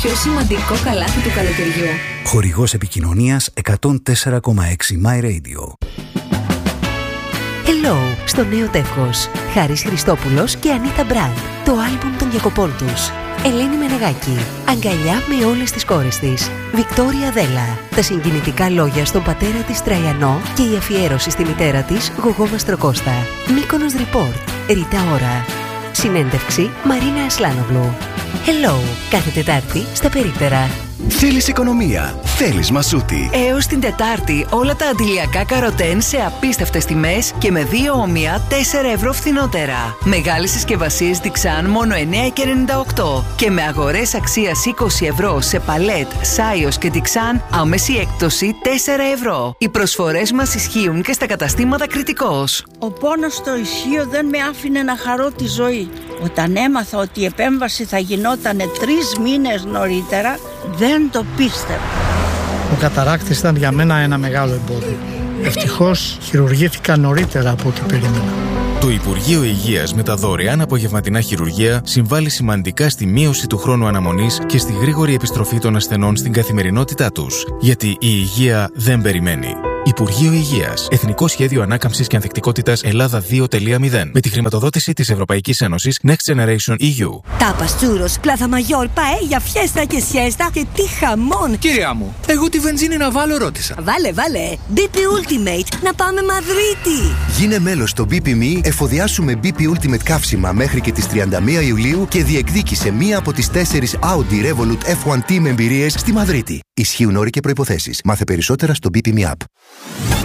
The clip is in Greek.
πιο σημαντικό καλάθι του καλοκαιριού. Χορηγός επικοινωνίας 104,6 My Radio. Hello, στο νέο τεύχος. Χάρης Χριστόπουλος και Ανίτα Μπραντ. Το άλμπουμ των διακοπών τους. Ελένη Μενεγάκη. Αγκαλιά με όλες τις κόρες της. Βικτόρια Δέλα. Τα συγκινητικά λόγια στον πατέρα της Τραϊανό και η αφιέρωση στη μητέρα της Γογό Μαστροκώστα. Μύκονος Report. Ρίτα Ώρα. Συνέντευξη Μαρίνα Ασλάνογλου. Hello, κάθε Τετάρτη στα περίπτερα. Θέλεις οικονομία, θέλεις Μασούτη. Έως την Τετάρτη όλα τα αντιλιακά καροτέν σε απίστευτες τιμές και με 2 όμοια 4 ευρώ φθηνότερα. Μεγάλες συσκευασίες Dixan μόνο 9,98 και με αγορές αξίας 20 ευρώ σε παλέτ, Σάιος και Dixan άμεση έκπτωση 4 ευρώ. Οι προσφορές μας ισχύουν και στα καταστήματα Κρητικός. Ο πόνος στο ισχύο δεν με άφηνε να χαρώ τη ζωή. Όταν έμαθα ότι η επέμβαση θα γινόταν 3 μήνες νωρίτερα, δεν το πίστευα. Ο καταράκτης ήταν για μένα ένα μεγάλο εμπόδιο. Ευτυχώς χειρουργήθηκα νωρίτερα από ό,τι περίμενα. Το Υπουργείο Υγείας με τα δωρεάν απογευματινά χειρουργία συμβάλλει σημαντικά στη μείωση του χρόνου αναμονής και στη γρήγορη επιστροφή των ασθενών στην καθημερινότητά τους. Γιατί η υγεία δεν περιμένει. Υπουργείο Υγείας. Εθνικό Σχέδιο Ανάκαμψης και Ανθεκτικότητας Ελλάδα 2.0. Με τη χρηματοδότηση της Ευρωπαϊκής Ένωσης Next Generation EU. Τάπας, τσούρος, πλάθα μαγιόρ, παέλια, φιέστα και σιέστα και τι χαμόν! Κυρία μου, εγώ τη βενζίνη να βάλω ρώτησα. Βάλε. BP Ultimate, να πάμε Μαδρίτη! Γίνε μέλος στο BP.me, εφοδιάσου με BP Ultimate καύσιμα μέχρι και τις 31 Ιουλίου και διεκδίκησε μία από τις 4 Audi Revolut F1 Team εμπειρίες στη Μαδρίτη. Ισχύουν όροι και προϋποθέσεις. Μάθε περισσότερα στο BP.me app.